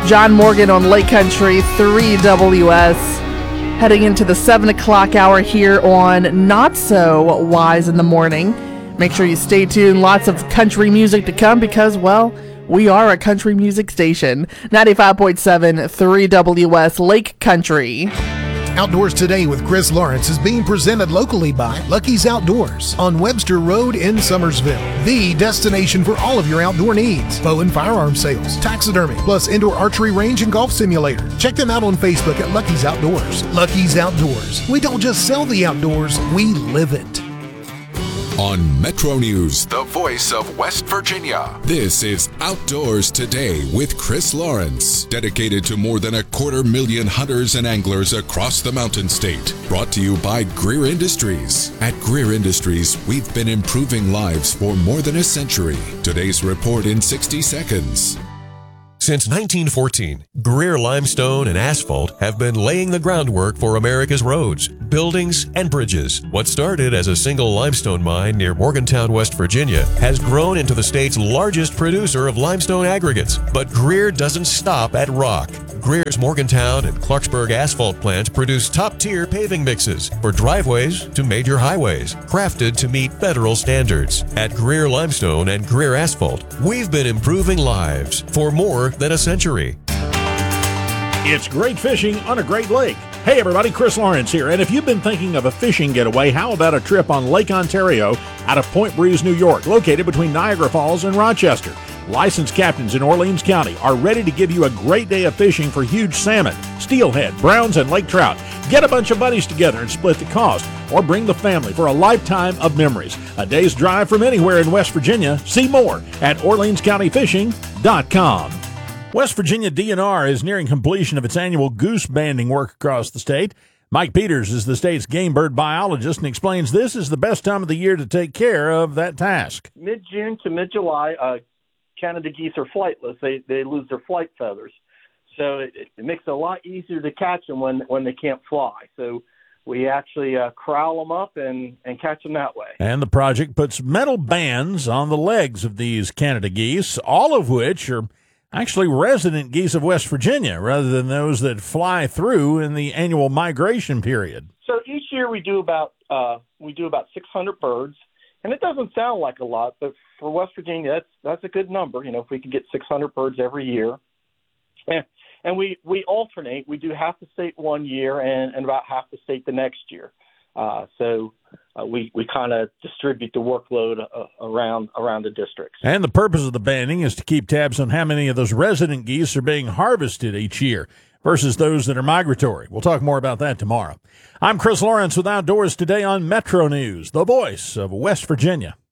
John Morgan on Lake Country 3WS. Heading into the 7 o'clock hour here on Not So Wise in the Morning. Make sure you stay tuned. Lots of country music to come because, well, we are a country music station. 95.7 3WS Lake Country. Outdoors Today with Chris Lawrence is being presented locally by Lucky's Outdoors on Webster Road in Summersville. The destination for all of your outdoor needs. Bow and firearm sales, taxidermy, plus indoor archery range and golf simulator. Check them out on Facebook at Lucky's Outdoors. Lucky's Outdoors. We don't just sell the outdoors, we live it. On Metro News, the voice of West Virginia. This is Outdoors Today with Chris Lawrence, dedicated to more than 250,000 hunters and anglers across the Mountain State. Brought to you by Greer Industries. At Greer Industries, we've been improving lives for more than a century. Today's report in 60 seconds. Since 1914, Greer Limestone and Asphalt have been laying the groundwork for America's roads, buildings, and bridges. What started as a single limestone mine near Morgantown, West Virginia, has grown into the state's largest producer of limestone aggregates. But Greer doesn't stop at rock. Greer's Morgantown and Clarksburg asphalt plants produce top-tier paving mixes for driveways to major highways, crafted to meet federal standards. At Greer Limestone and Greer Asphalt, we've been improving lives for more than a century. It's great fishing on a great lake. Hey everybody, Chris Lawrence here. And if you've been thinking of a fishing getaway, how about a trip on Lake Ontario out of Point Breeze, New York, located between Niagara Falls and Rochester? Licensed captains in Orleans County are ready to give you a great day of fishing for huge salmon, steelhead, browns, and lake trout. Get a bunch of buddies together and split the cost, or bring the family for a lifetime of memories. A day's drive from anywhere in West Virginia. See more at OrleansCountyFishing.com. West Virginia DNR is nearing completion of its annual goose banding work across the state. Mike Peters is the state's game bird biologist and explains this is the best time of the year to take care of that task. Mid-June to mid-July, Canada geese are flightless. They lose their flight feathers. So it makes it a lot easier to catch them when they can't fly. So we actually corral them up and catch them that way. And the project puts metal bands on the legs of these Canada geese, all of which are actually resident geese of West Virginia rather than those that fly through in the annual migration period. So each year we do about 600 birds, and it doesn't sound like a lot, but for West Virginia that's a good number. You know, if we can get 600 birds every year, and we alternate. We do half the state one year and about half the state the next year. We kind of distribute the workload around the districts. And the purpose of the banding is to keep tabs on how many of those resident geese are being harvested each year versus those that are migratory. We'll talk more about that tomorrow. I'm Chris Lawrence with Outdoors Today on Metro News, the voice of West Virginia.